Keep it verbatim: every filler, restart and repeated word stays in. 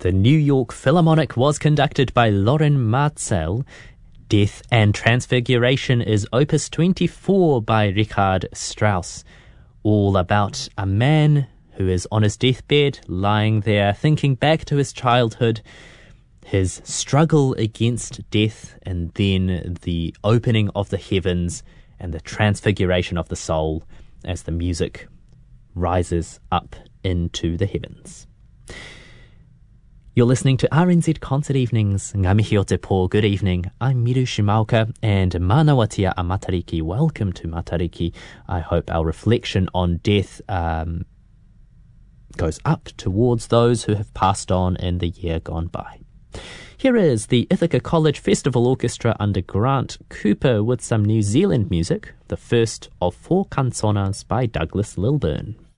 The New York Philharmonic was conducted by Loren Maazel. Death and Transfiguration is Opus twenty-four by Richard Strauss, all about a man who is on his deathbed, lying there, thinking back to his childhood, his struggle against death, and then the opening of the heavens and the transfiguration of the soul as the music rises up into the heavens. You're listening to R N Z Concert Evenings. Ngā mihi o te pō. Good evening. I'm Miru Shimaoka and Manawatia a Matariki. Welcome to Matariki. I hope our reflection on death um, goes up towards those who have passed on in the year gone by. Here is the Ithaca College Festival Orchestra under Grant Cooper with some New Zealand music, the first of four canzonas by Douglas Lilburn.